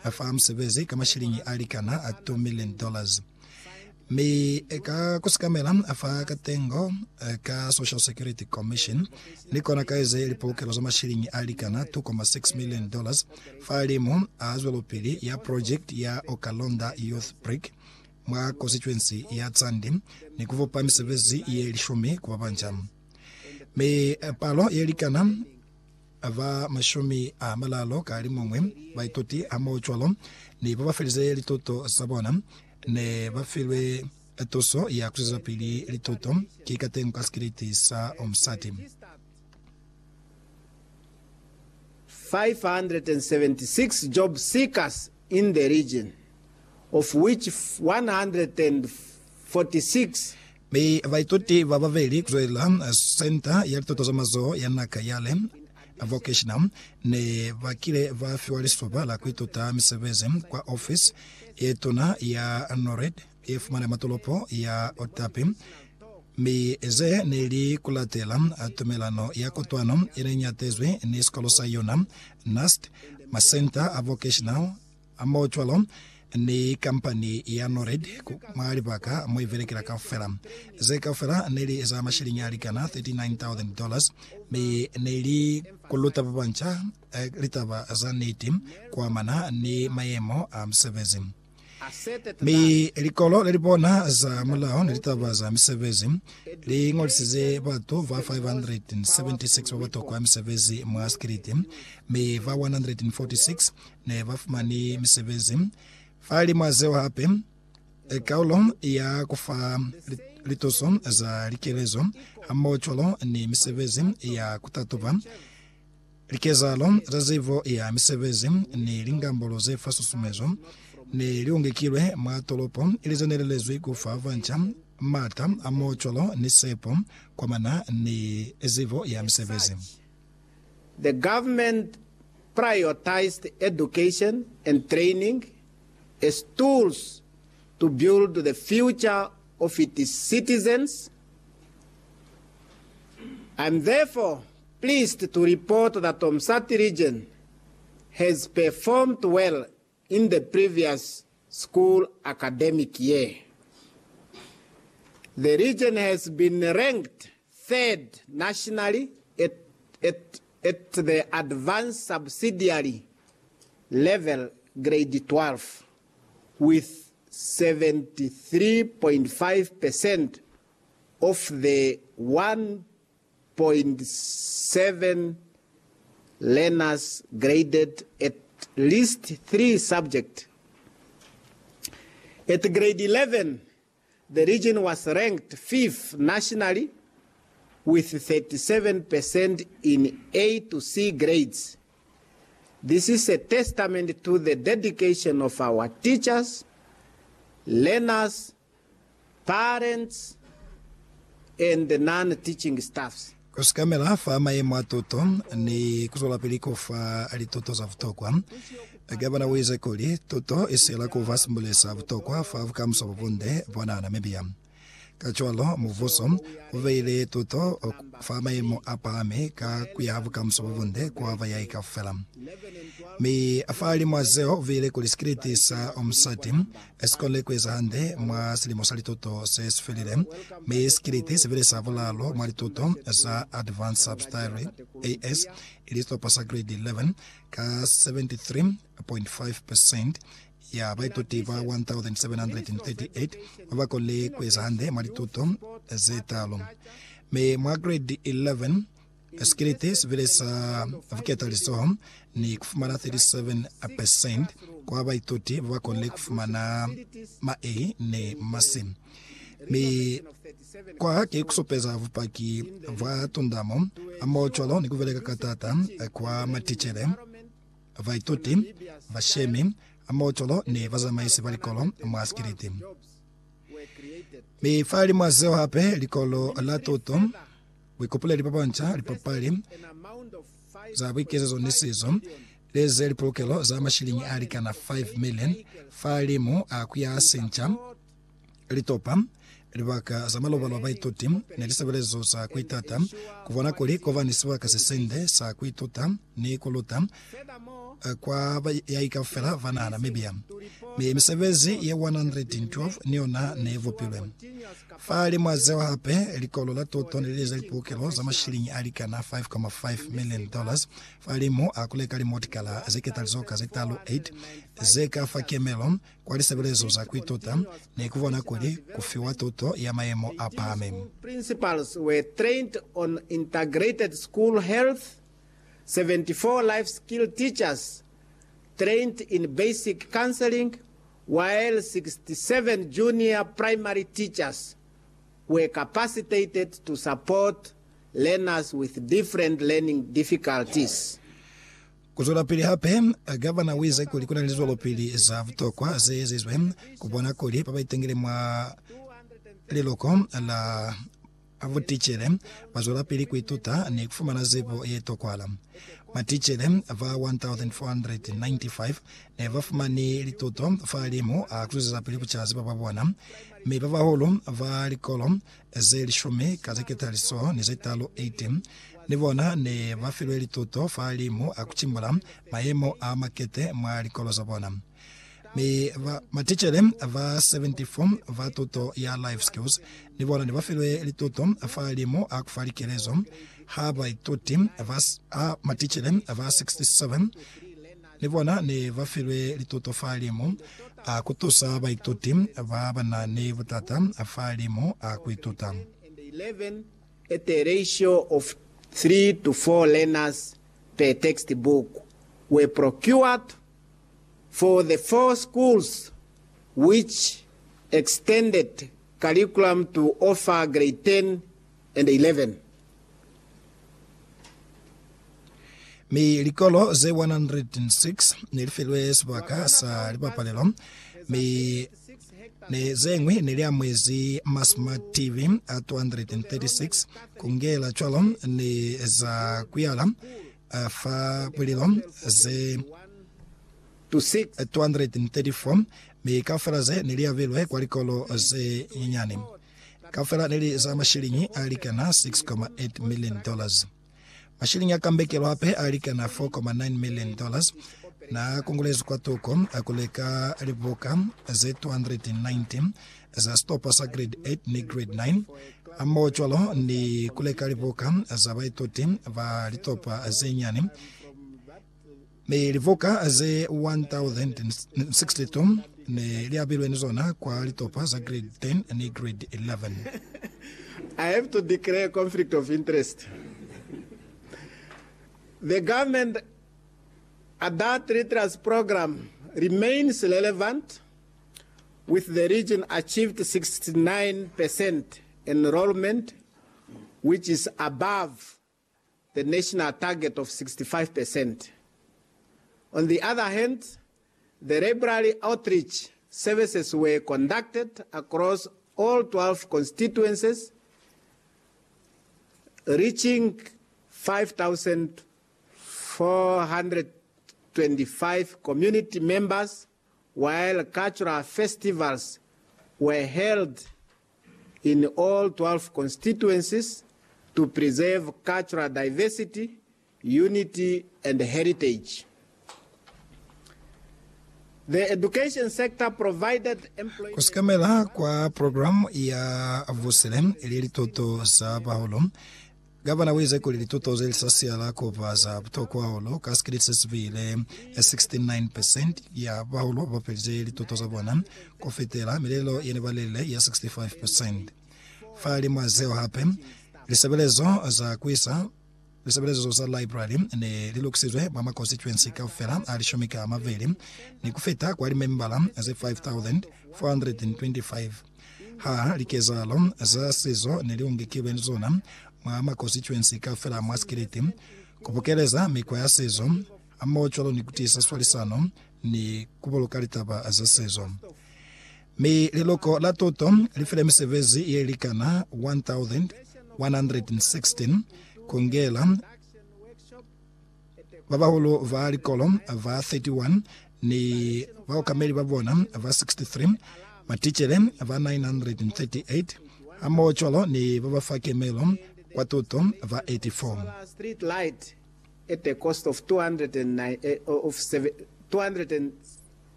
afahamu sevezi kama shilingi alikana $2 million. Mi ka kusikamela afa katengo ka Social Security Commission nikona kaeze ilipokelo za mashilingi alikana $2.6 million falimu azwelopili ya project ya Okalonda Youth Break mwa constituency ya Tsandi ni kuvopa misevezi ye lishumi kwa banjamu. Mi palo yelikana ava mashumi malalo kari mongwe baitoti amochwalo ni babafelize litoto sabona ne bafilwe etoso ya kuziza pili litoto kikatengo kaskiriti sa omsati. 576 job seekers in the region, of which 146 me vaitoti vavaveli kuzoela center ya litoto za mazo ya naka yale vocational ne vakile vafiwalisoba la kuitota miseveze kwa office yetona ya Nored yefumana matolopo ya Otapi mi eze neli kulatela atumelano ya kotwano irenyatezwe ni skolosa yona nast masenta avocational amochwalo ni company ya Nored mahali baka moiverekera kafela ze kafela neli za mashilingi alikana $39,000 mi neli kuluta babancha litaba za netim kwa mana ni mayemo amsevezi. Mi likolo lelipona za mulao nilitaba za misevezi li ngolisize batu va 576 wabato kwa misevezi mwa skiriti mi va 146 ne vafumani misevezi fali mwazeo hape kaulo ya kufa litoso za likelezo hamocholo ni misevezi ya kutatuba likezalo razivo ya misevezi ni lingambolo ze fasusumezo ni liungekilwe mwatolopo ilizonelelezwe kufa vancha mata amocholo ni sepo kwa mana ni ezivo ya misevezi. The government prioritized education and training as tools to build the future of its citizens. I'm therefore pleased to report that Omsati region has performed well in the previous school academic year. The region has been ranked third nationally at the advanced subsidiary level grade 12 with 73.5% of the 1.7 learners graded at least 3 subjects. At grade 11, the region was ranked 5th nationally with 37% in A to C grades. This is a testament to the dedication of our teachers, learners, parents, and the non-teaching staffs. Kusikamela fama ye matoto ni kuzola peliko fa alitoto za vutokwa. Gavana weze koli toto isela kuvasimbulesa vutokwa fa vukamso vunde vwana na mebia. Kachwalo muvoso uveile toto fama ye mo apame ka kuya vukamso vunde kwa vaya ikafela. Mi afali mwazeo vile kuliskriti sa omsati eskole kweza hande mwa silimo salitoto se esfelile mi skriti sivile sa volalo mwalitoto sa advanced subsidiary AS ilisto pasa grade 11 ka 73.5% ya baitoti va 1738 wavakole kweza hande mwalitoto zetalo mi mwa grade 11 Skiritis vile sa vuketa liso ni kufumana 37% kwa baitoti vakole kufumana ma A ne masi. Mi kwa haki kusopeza vupaki vatundamo amocholo ni kuveleka katata kwa matichere vaitoti vashemi amocholo ni vazamaisi valikolo mwa skiriti. Mi fali mwazeo hape likolo la toto wikopula lipapancha lipapali za wikeza zonesizo leze lipokelo za mashilingi alikana 5 million falimu akuya asencha litopa libaka za malobalo baitoti nelisabelezo sa kuitata kuvona kuli kovanisiwa kasesende sa kuitota ni kuluta kwa yaika fela vana Namibia. Misevezi ye 112 niona nevopilwe. Fali mwazeo hape likolo la toto niliza lipukelo za mashilingi alikana $5.5 million. Fali mo akuleka limotikala zeketalizoka zetalo 8 zeka fakemelo kwa lisebelezo za kuitota ni kuvona kweli kufiwa toto ya maemo apame. Principals were trained on integrated school health. 74 life skill teachers trained in basic counseling, while 67 junior primary teachers were capacitated to support learners with different learning difficulties. Kuzola pili hape, gavana wize kulikuna nilizwalo pili za vutokwa zezizwe kubona kuli papa itengile mwa liloko la avutichere bazola pili kuituta ni kufuma na zipo yetokwala. Matichere va 1,495 ne vafuma ni litoto falimu akuzuza za pili kuchazi papa wana. Mipava holo va likolo ze lishumi kazeketa liso ni zetalo 18. Nivona ne vafilwe litoto falimu akuchimbula maemo a makete mwa likolo zabona. Matichere va 74 va toto ya life skills. Nivona ne vafilwe litoto falimu akufalikilezo. Haba itoti matichere va 67. Nivona ne vafilwe litoto falimu kutusa haba itoti va na ne vutata falimu akuituta. 11 at a ratio of 3 to 4 learners per textbook were procured for the 4 schools which extended curriculum to offer grade 10 and 11. Mi likolo ze 106 nilifilwe swaka sa lipapalelo. Mi ne zengwi nilia mwezi Masma TV 236 kungela chwalo ni za kuyala fa pulilo ze 234 mi kafela ze nilia vilwe kwa likolo ze nyani. Kafela nili za mashilingi alikana $6.8 million. Mashilingi akambekelo hape alikana $4.9 million. Na kongolezo kwa toko akuleka rivoka ze 290 za stopa sa grade 8 ni grade 9. Amo chwalo ni kuleka rivoka za vaitoti va litopa ze nyani. Me rivoka ze 1062 ni liabilwe nizona kwa litopa za grade 10 ni grade 11. I have to declare conflict of interest. The government adult literacy program remains relevant, with the region achieved 69% enrollment, which is above the national target of 65%. On the other hand, the library outreach services were conducted across all 12 constituencies, reaching 5,425 community members, while cultural festivals were held in all 12 constituencies to preserve cultural diversity, unity, and heritage. The education sector provided employment. Kusikamela kwa programu ya Vuselem ili toto za baholo. Gavana wize kuli toto zeli sasiala kopa za toko holo. Kaskiritis vile 69% ya baholo wapelze ili toto za bona. Kofitela milelo yenebalele ya 65%. Fali mwazeo hape. Lisabelezo za kuisa. Lisabelezo za library ni liluksizwe mama constituency kaufela alishomika maveli ni kufeta kwa limembala ze 5,425 likezalo za sizo niliungikiwe nzona mama constituency kaufela mwaskiriti kupokeleza mikwa ya sizo amocholo ni kutisa swalisano ni kuboloka litaba za sizo mi liloko la toto lifile misevezi yelikana 1,116 kongela babaholo va likolom va 31 ni va kameli babona va 63 matichere va 938 amocholo ni baba fakemelo kwa toto va 84. Street light at a cost of 209 of 207